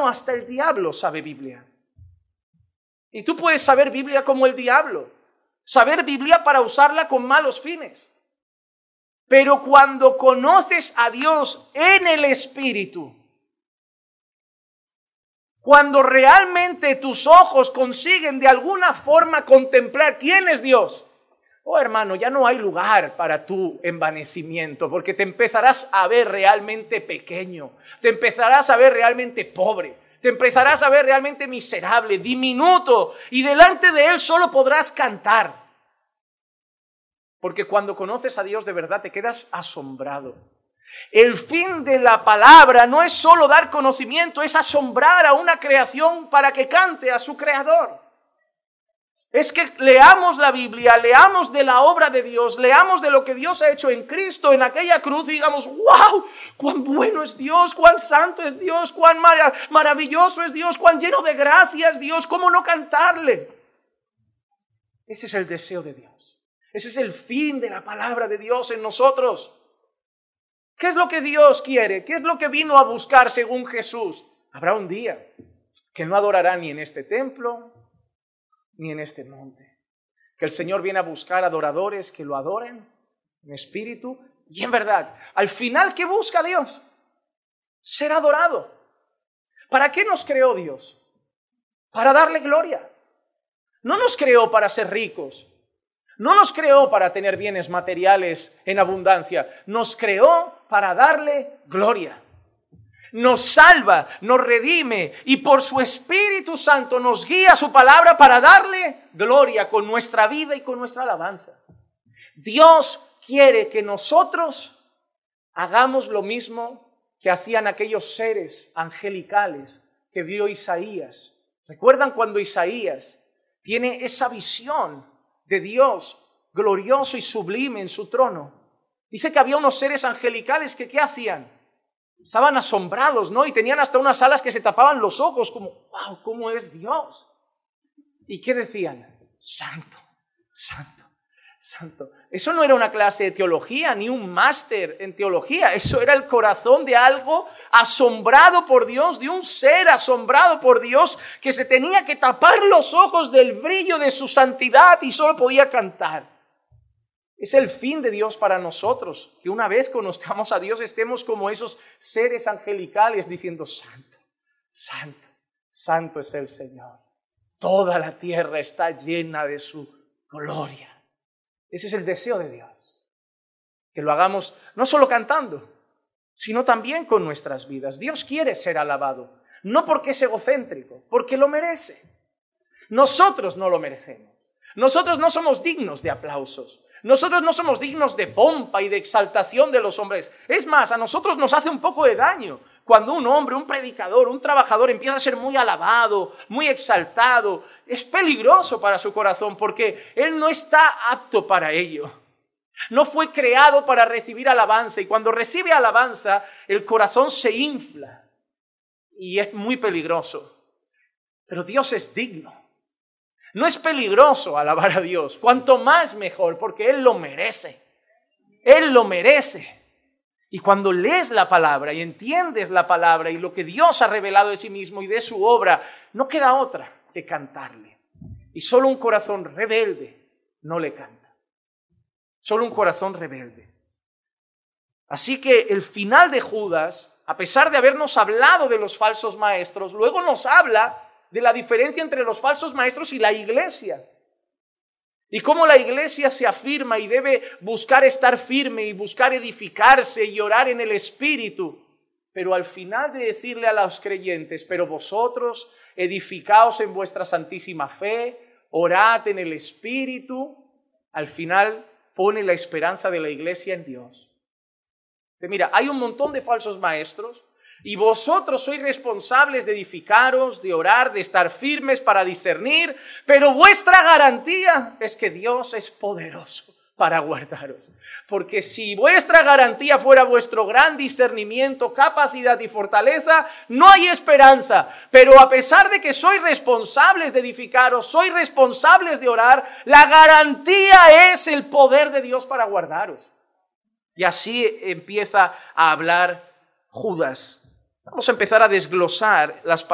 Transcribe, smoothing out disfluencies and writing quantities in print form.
hermano, hasta el diablo sabe Biblia. Y tú puedes saber Biblia como el diablo. Saber Biblia para usarla con malos fines. Pero cuando conoces a Dios en el Espíritu, cuando realmente tus ojos consiguen de alguna forma contemplar quién es Dios, oh hermano, ya no hay lugar para tu envanecimiento, porque te empezarás a ver realmente pequeño, te empezarás a ver realmente pobre, te empezarás a ver realmente miserable, diminuto, y delante de Él solo podrás cantar. Porque cuando conoces a Dios de verdad te quedas asombrado. El fin de la palabra no es solo dar conocimiento, es asombrar a una creación para que cante a su Creador. Es que leamos la Biblia, leamos de la obra de Dios, leamos de lo que Dios ha hecho en Cristo, en aquella cruz, y digamos, ¡wow! ¡Cuán bueno es Dios! ¡Cuán santo es Dios! ¡Cuán maravilloso es Dios! ¡Cuán lleno de gracia es Dios! ¿Cómo no cantarle? Ese es el deseo de Dios. Ese es el fin de la palabra de Dios en nosotros. ¿Qué es lo que Dios quiere? ¿Qué es lo que vino a buscar según Jesús? Habrá un día que no adorará ni en este templo, ni en este monte. Que el Señor viene a buscar adoradores que lo adoren en espíritu y en verdad. Al final, ¿qué busca Dios? Ser adorado. ¿Para qué nos creó Dios? Para darle gloria. No nos creó para ser ricos. No nos creó para tener bienes materiales en abundancia. Nos creó para darle gloria. Nos salva, nos redime y por su Espíritu Santo nos guía a su palabra para darle gloria con nuestra vida y con nuestra alabanza. Dios quiere que nosotros hagamos lo mismo que hacían aquellos seres angelicales que vio Isaías. ¿Recuerdan cuando Isaías tiene esa visión de Dios glorioso y sublime en su trono? Dice que había unos seres angelicales que ¿qué hacían? Estaban asombrados, ¿no? Y tenían hasta unas alas que se tapaban los ojos, como, wow, ¿cómo es Dios? ¿Y qué decían? Santo, santo, santo. Eso no era una clase de teología, ni un máster en teología. Eso era el corazón de algo asombrado por Dios, de un ser asombrado por Dios, que se tenía que tapar los ojos del brillo de su santidad y solo podía cantar. Es el fin de Dios para nosotros, que una vez conozcamos a Dios estemos como esos seres angelicales diciendo santo, santo, santo es el Señor. Toda la tierra está llena de su gloria. Ese es el deseo de Dios, que lo hagamos no solo cantando, sino también con nuestras vidas. Dios quiere ser alabado, no porque es egocéntrico, porque lo merece. Nosotros no lo merecemos. Nosotros no somos dignos de aplausos. Nosotros no somos dignos de pompa y de exaltación de los hombres. Es más, a nosotros nos hace un poco de daño cuando un hombre, un predicador, un trabajador empieza a ser muy alabado, muy exaltado. Es peligroso para su corazón porque él no está apto para ello. No fue creado para recibir alabanza y cuando recibe alabanza el corazón se infla y es muy peligroso. Pero Dios es digno. No es peligroso alabar a Dios, cuanto más mejor, porque Él lo merece. Él lo merece. Y cuando lees la palabra y entiendes la palabra y lo que Dios ha revelado de sí mismo y de su obra, no queda otra que cantarle. Y solo un corazón rebelde no le canta. Solo un corazón rebelde. Así que el final de Judas, a pesar de habernos hablado de los falsos maestros, luego nos habla de la diferencia entre los falsos maestros y la iglesia. Y cómo la iglesia se afirma y debe buscar estar firme y buscar edificarse y orar en el Espíritu. Pero al final de decirle a los creyentes, pero vosotros edificaos en vuestra santísima fe, orad en el Espíritu, al final pone la esperanza de la iglesia en Dios. Dice, mira, hay un montón de falsos maestros, y vosotros sois responsables de edificaros, de orar, de estar firmes para discernir, pero vuestra garantía es que Dios es poderoso para guardaros. Porque si vuestra garantía fuera vuestro gran discernimiento, capacidad y fortaleza, no hay esperanza. Pero a pesar de que sois responsables de edificaros, sois responsables de orar, la garantía es el poder de Dios para guardaros. Y así empieza a hablar Judas. Vamos a empezar a desglosar las palabras.